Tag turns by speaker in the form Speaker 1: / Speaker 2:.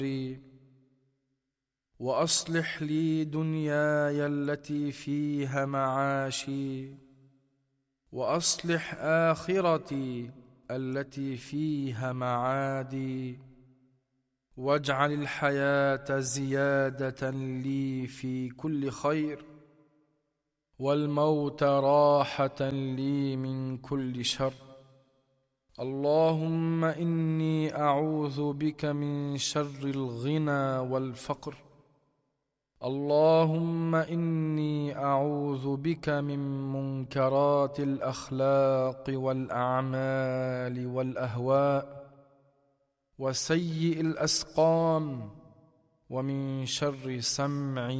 Speaker 1: وأصلح لي دنياي التي فيها معاشي، وأصلح آخرتي التي فيها معادي، واجعل الحياة زيادة لي في كل خير، والموت راحة لي من كل شر. اللهم إني أعوذ بك من شر الغنى والفقر. اللهم إني أعوذ بك من منكرات الأخلاق والأعمال والأهواء وسيء الأسقام، ومن شر سمعي